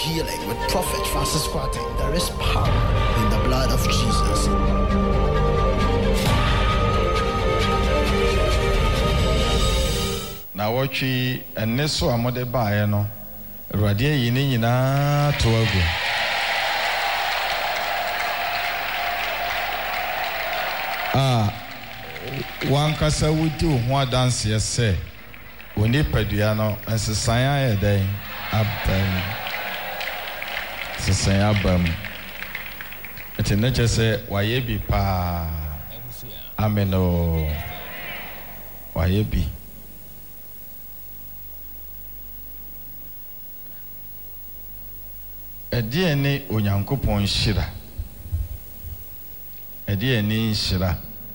healing with Prophet Francis Kwate. There is power in the blood of Jesus. Na watchi eneso amode baaye no Awurade yi ne nyina to agu. Wankasa wudi ho adanse ese oni padua no ensesan aye den abam sesan abam etene chese waye bi pa ameno waye bi edi eni onyankopon hira edi eni hira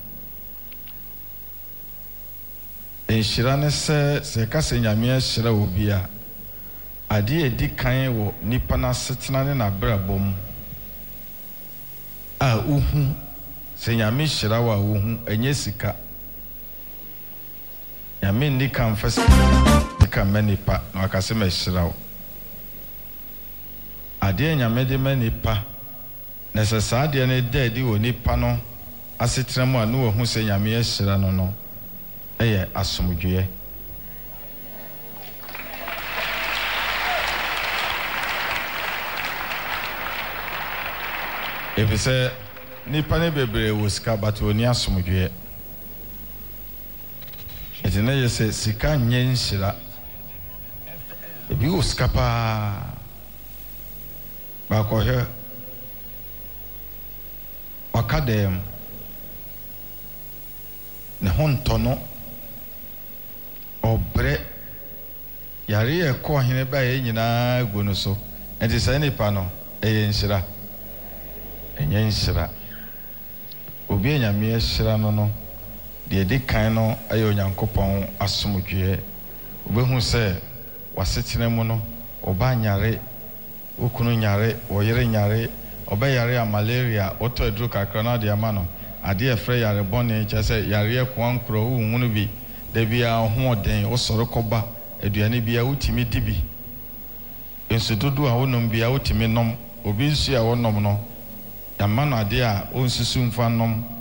enhira ne se kase nyame hira obi a ade edi kan wo nipa na setena ne na brabom a uhu se nyame hira wa uhu enye sika nyame ndi kan fase sika manipa na akase me hira wo ade nyame de manipa na se saade ne dedi wo nipa no asetena mu a no hu se nyame hira no eye asomdwe efise nipa ne bebre wo sika bato ni asomdwe etene yese sika nye nhyira ebi wo sika pa ba ko he wakadem ne hontono obre yare ekọ hene ba ye nyina gu no so enti sai nipa no eye nhyira enye nhyira obi enyame nhyira no de di kan no aye onyankopon asomdwe obehu se wasetene mu no oba nyare okunu nyare oyere nyare oba yare malaria oto edru kakra na de ama no ade efre yare bone chese yare ekwankro uhunu bi da bia ho den osoro koba aduane bia wutimi dibi enso dodo a wonom bia wutimi nom obi nsu a wonom no yama no ade a onsusu mfa nom